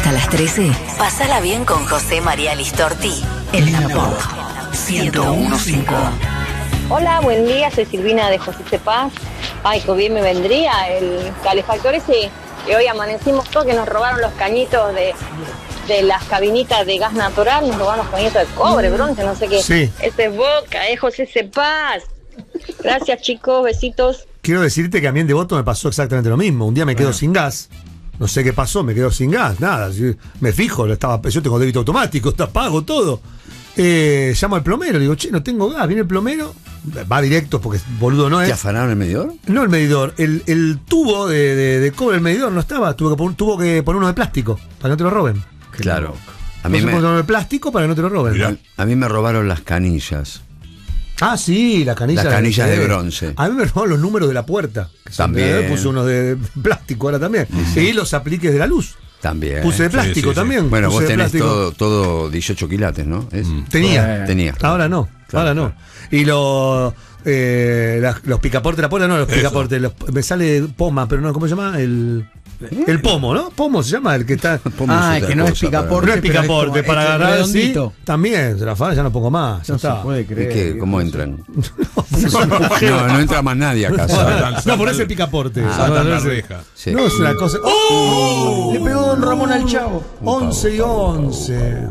hasta las 13, pasala bien con José María Listorti en La Pop 101.5. Hola, buen día, soy Silvina de José C. Paz. Ay, que bien me vendría el calefactor ese que hoy amanecimos todos, que nos robaron los cañitos de las cabinitas de gas natural, nos robaron los cañitos de cobre, bronce, no sé qué. Sí. Ese es Boca, José C. Paz. Gracias, chicos, besitos. Quiero decirte que a mí en Devoto me pasó exactamente lo mismo. Un día me quedo sin gas. No sé qué pasó, me quedo sin gas, nada. Me fijo, yo tengo débito automático, pago todo. Llamo al plomero, le digo, che, no tengo gas. Viene el plomero, va directo porque boludo no es. ¿Te afanaron el medidor? No el medidor, el tubo de cobre, el medidor no estaba. Tuvo que poner uno de plástico para que no te lo roben. Claro. A mí uno de plástico para que no te lo roben. A mí me robaron las canillas. Ah, sí, las canillas de bronce. A mí me robaron los números de la puerta. También. Puse unos de plástico ahora también. Sí. Y los apliques de la luz. También. Puse de plástico también. Bueno, puse vos tenés plástico. todo 18 quilates, ¿no? Tenía. Ahora no. Claro, ahora no. Y los picaportes de la puerta, no los picaportes. Me sale poma, pero no, ¿cómo se llama? El pomo, ¿no? Pomo se llama el que está. Que no es picaporte. No es picaporte, para agarrar así. También, se la ya no pongo más. No se puede creer. ¿Y qué? ¿Cómo entran? No entra más nadie a casa. No, por ese picaporte. La reja. Sí. No es una cosa. ¡Oh! Le pegó Don Ramón al chavo. 11 y 11.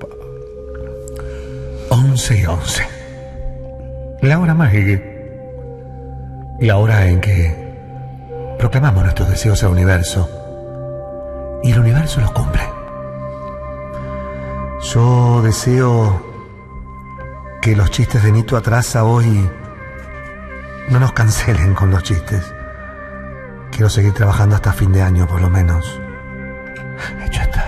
11 y 11. La hora mágica. La hora en que proclamamos nuestros deseos al universo y el universo los cumple. Yo deseo que los chistes de Nito Atrasa hoy no nos cancelen con los chistes. Quiero seguir trabajando hasta fin de año por lo menos. Hecho está.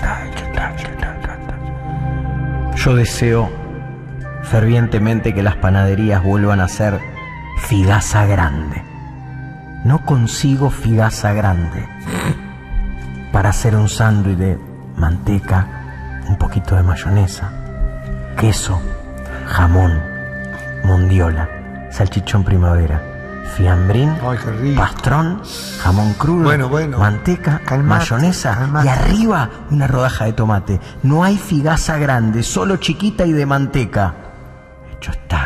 Yo deseo fervientemente que las panaderías vuelvan a ser Figasa Grande. No consigo Figasa Grande para hacer un sándwich de manteca, un poquito de mayonesa, queso, jamón, mondiola, salchichón primavera, fiambrín, pastrón, jamón crudo, manteca, mayonesa y arriba una rodaja de tomate. No hay Figasa Grande, solo chiquita y de manteca. Hecho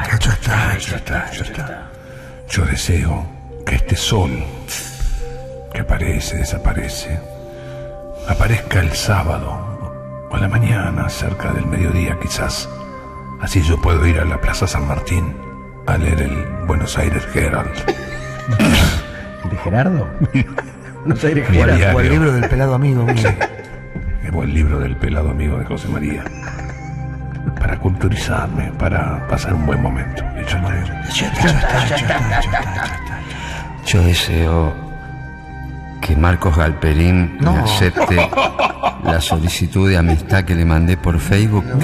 está. Yo deseo que este sol que aparece, desaparece, aparezca el sábado o a la mañana, cerca del mediodía quizás. Así yo puedo ir a la Plaza San Martín a leer el Buenos Aires Herald. ¿De Gerardo? Buenos Aires Herald. O el libro del pelado amigo mío. Sí. O el libro del pelado amigo de José María. Para culturizarme, para pasar un buen momento. Yo deseo que Marcos Galperín me acepte la solicitud de amistad que le mandé por Facebook.